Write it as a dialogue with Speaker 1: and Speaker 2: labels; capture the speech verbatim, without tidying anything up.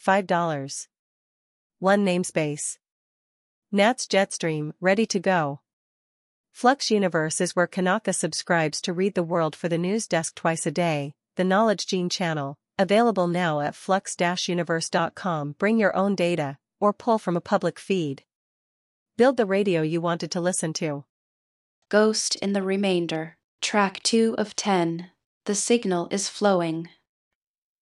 Speaker 1: five dollars. one namespace. Nats Jetstream, ready to go. Flux Universe is where Kanaka subscribes to read the world for the news desk twice a day, the Knowledge Gene channel, available now at flux dash universe dot com. Bring your own data, or pull from a public feed. Build the radio you wanted to listen to.
Speaker 2: Ghost in the Remainder, track two of ten. The signal is flowing.